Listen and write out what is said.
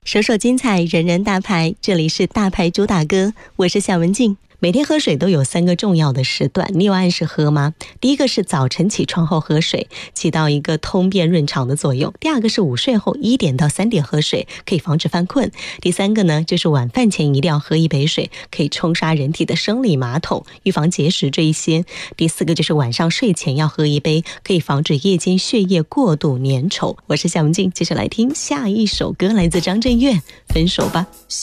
首首精彩，人人大牌，这里是大牌主打歌，我是夏文静。每天喝水都有3个重要的时段，你有按时喝吗？第一个是早晨起床后喝水，起到一个通便润肠的作用。第二个是午睡后1点到3点喝水，可以防止犯困。第三个呢，就是晚饭前一定要喝1杯水，可以冲刷人体的生理马桶，预防结石这一些。第4个就是晚上睡前要喝1杯，可以防止夜间血液过度粘稠。我是夏文静，接下来听下一首歌，来自张震岳，分手吧。